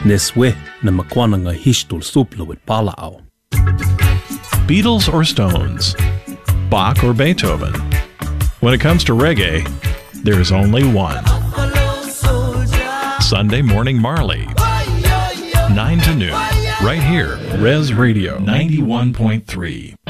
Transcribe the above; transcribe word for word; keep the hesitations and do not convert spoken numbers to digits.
Neswe na makwana nga hishtul suplo with palao. Beatles or Stones? Bach or Beethoven? When it comes to reggae, there's only one. Sunday Morning Marley, nine to noon, right here, Res Radio ninety-one point three.